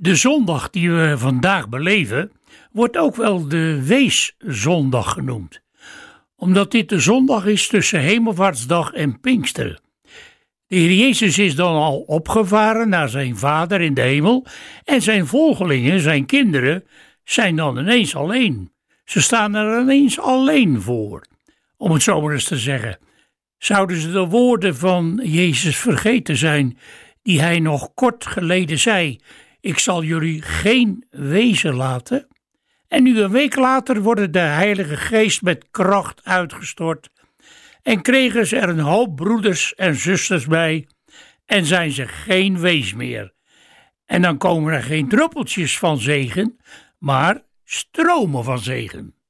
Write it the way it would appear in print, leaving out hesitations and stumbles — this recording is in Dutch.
De zondag die we vandaag beleven wordt ook wel de Weeszondag genoemd, omdat dit de zondag is tussen Hemelvaartsdag en Pinksteren. De Heer Jezus is dan al opgevaren naar zijn Vader in de hemel en zijn volgelingen, zijn kinderen, zijn dan ineens alleen. Ze staan er ineens alleen voor, om het zo maar eens te zeggen. Zouden ze de woorden van Jezus vergeten zijn die hij nog kort geleden zei: ik zal jullie geen wezen laten? En nu een week later wordt de Heilige Geest met kracht uitgestort en kregen ze er een hoop broeders en zusters bij en zijn ze geen wees meer. En dan komen er geen druppeltjes van zegen, maar stromen van zegen.